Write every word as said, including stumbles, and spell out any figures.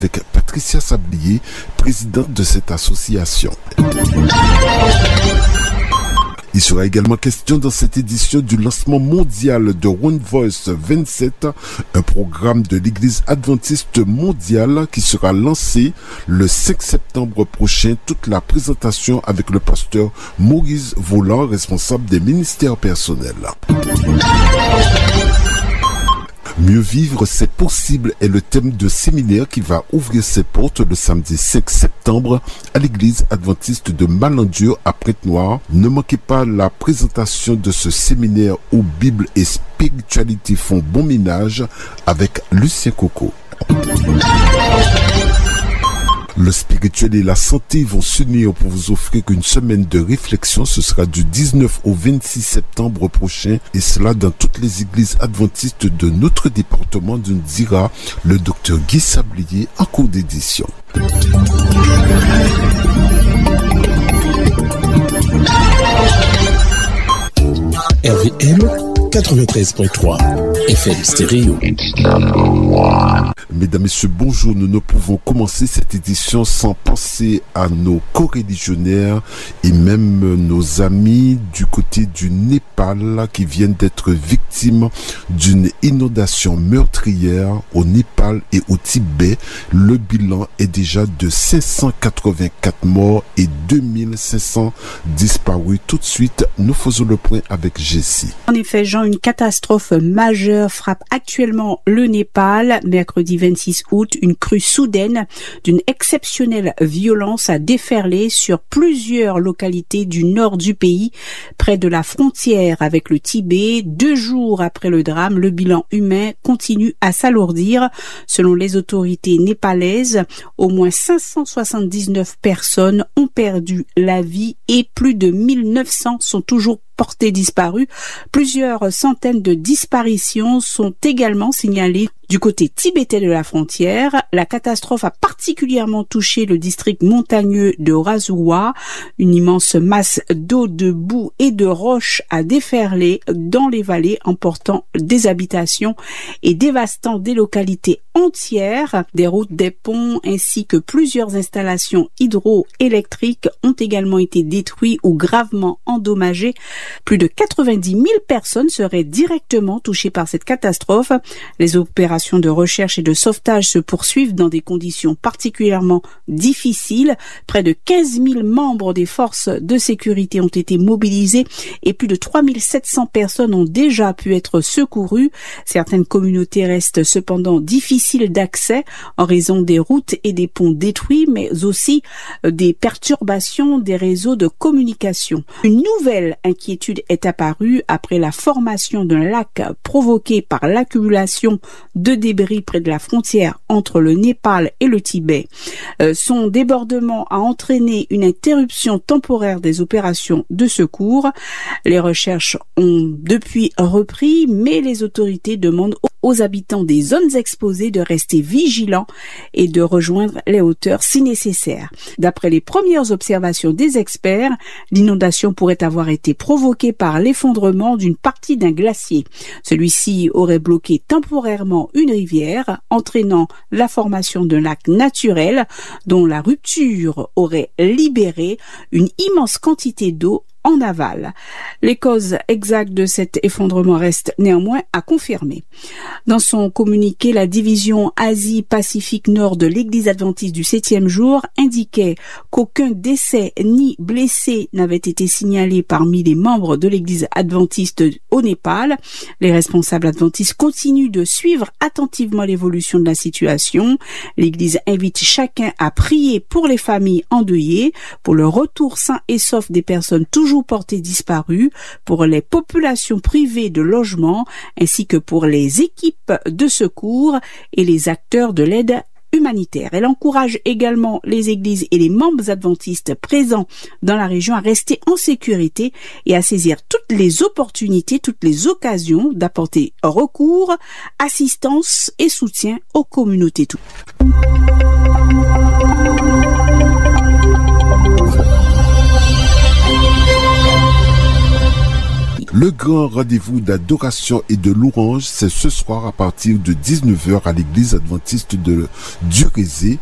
avec Patricia Sablier, présidente de cette association. Il sera également question dans cette édition du lancement mondial de One Voice vingt-sept, un programme de l'Église adventiste mondiale qui sera lancé le cinq septembre prochain. Toute la présentation avec le pasteur Maurice Volant, responsable des ministères personnels. Mieux vivre, c'est possible est le thème de séminaire qui va ouvrir ses portes le samedi cinq septembre à l'église adventiste de Malandieu à Prête-Noire. Ne manquez pas la présentation de ce séminaire où Bible et spiritualité font bon ménage avec Lucien Coco. Le spirituel et la santé vont s'unir pour vous offrir une semaine de réflexion. Ce sera du dix-neuf au vingt-six septembre prochain et cela dans toutes les églises adventistes de notre département, nous dira le docteur Guy Sablier en cours d'édition. R V M quatre-vingt-treize point trois F M stéréo. Mesdames, Messieurs, bonjour. Nous ne pouvons commencer cette édition sans penser à nos coreligionnaires et même nos amis du côté du Népal qui viennent d'être victimes d'une inondation meurtrière au Népal et au Tibet. Le bilan est déjà de cinq cent quatre-vingt-quatre morts et deux mille cinq cents disparus. Tout de suite, nous faisons le point avec Jessie. En effet, Jean, une catastrophe majeure frappe actuellement le Népal. Mercredi vingt-six août, une crue soudaine d'une exceptionnelle violence a déferlé sur plusieurs localités du nord du pays, près de la frontière avec le Tibet. Deux jours après le drame, le bilan humain continue à s'alourdir. Selon les autorités népalaises, au moins cinq cent soixante-dix-neuf personnes ont perdu la vie et plus de mille neuf cents sont toujours portés disparus. Plusieurs centaines de disparitions sont également signalées du côté tibétain de la frontière. La catastrophe a particulièrement touché le district montagneux de Razoua. Une immense masse d'eau, de boue et de roches a déferlé dans les vallées, emportant des habitations et dévastant des localités entières. Des routes, des ponts ainsi que plusieurs installations hydroélectriques ont également été détruites ou gravement endommagées. Plus de quatre-vingt-dix mille personnes seraient directement touchées par cette catastrophe. Les opérations de recherche et de sauvetage se poursuivent dans des conditions particulièrement difficiles. Près de quinze mille membres des forces de sécurité ont été mobilisés et plus de trois mille sept cents personnes ont déjà pu être secourues. Certaines communautés restent cependant difficiles d'accès en raison des routes et des ponts détruits, mais aussi des perturbations des réseaux de communication. Une nouvelle inquiétude est apparue après la formation d'un lac provoqué par l'accumulation de débris près de la frontière entre le Népal et le Tibet. Euh, son débordement a entraîné une interruption temporaire des opérations de secours. Les recherches ont depuis repris, mais les autorités demandent aux habitants des zones exposées de rester vigilants et de rejoindre les hauteurs si nécessaire. D'après les premières observations des experts, l'inondation pourrait avoir été provoquée par l'effondrement d'une partie d'un glacier. Celui-ci aurait bloqué temporairement une rivière, entraînant la formation d'un lac naturel dont la rupture aurait libéré une immense quantité d'eau en aval. Les causes exactes de cet effondrement restent néanmoins à confirmer. Dans son communiqué, la division Asie-Pacifique Nord de l'Église adventiste du septième jour indiquait qu'aucun décès ni blessé n'avait été signalé parmi les membres de l'Église adventiste au Népal. Les responsables adventistes continuent de suivre attentivement l'évolution de la situation. L'Église invite chacun à prier pour les familles endeuillées, pour le retour sain et sauf des personnes toujours portées disparues, pour les populations privées de logement, ainsi que pour les équipes de secours et les acteurs de l'aide humanitaire. Elle encourage également les églises et les membres adventistes présents dans la région à rester en sécurité et à saisir toutes les opportunités, toutes les occasions d'apporter recours, assistance et soutien aux communautés. Le grand rendez-vous d'adoration et de louange, c'est ce soir à partir de dix-neuf heures à l'église adventiste de Durézé,